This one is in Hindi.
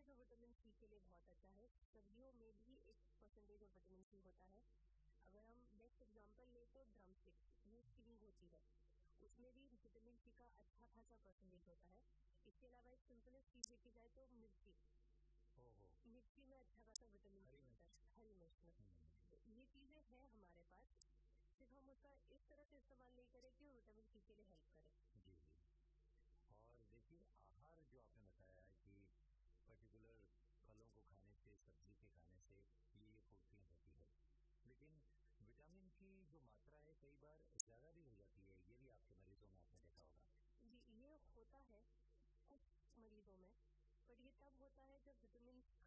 जो विटामिन सी के लिए बहुत अच्छा है। सब्जियों में भी एक परसेंटेज ऑफ विटामिन सी होता है। अगर हम बेस्ट एग्जांपल ले तो ड्रम स्टिक, ये स्टीम होती है, उसमें भी विटामिन सी का अच्छा खासा परसेंटेज होता है। इसके अलावा एक सिंपलेस्ट चीज देखी जाए तो मिर्ची, मिर्ची में अच्छा खासा विटामिन सी होता है, हरी मिर्च में। तो ये चीजें हैं हमारे पास, सिर्फ हम उसका इस तरह से इस्तेमाल नहीं करें कि वो विटामिन सी के लिए हेल्प करे। जी जी। और देखिए, आहार जो आपने बताया है कि पर्टिकुलर फलों को खाने से, सब्जी के खाने से ये पूर्तियाँ होती है, लेकिन विटामिन की जो मात्रा है कई बार ज़्यादा भी हो जाती है, ये भी आपके मरीजों में आपने देखा होगा। जी, ये होता है कुछ मरीजों में, पर ये तब होता है जब विटामिन